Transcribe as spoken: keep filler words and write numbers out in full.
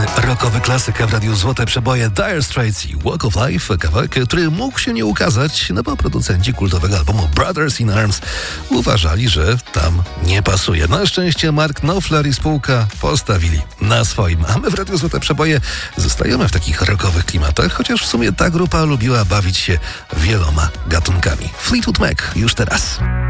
Rockowy klasyk w radiu Złote Przeboje Dire Straits i Walk of Life, kawałek, który mógł się nie ukazać, no bo producenci kultowego albumu Brothers in Arms uważali, że tam nie pasuje. Na szczęście Mark Knopfler i spółka postawili na swoim, a my w radiu Złote Przeboje zostajemy w takich rockowych klimatach, chociaż w sumie ta grupa lubiła bawić się wieloma gatunkami. Fleetwood Mac już teraz.